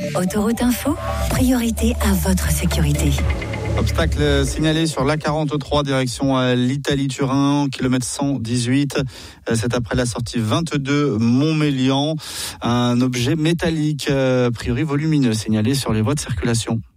Autoroute Info, priorité à votre sécurité. Obstacle signalé sur l'A43 direction l'Italie-Turin, kilomètre 118. C'est après la sortie 22 Montmélian. Un objet métallique, a priori volumineux, signalé sur les voies de circulation.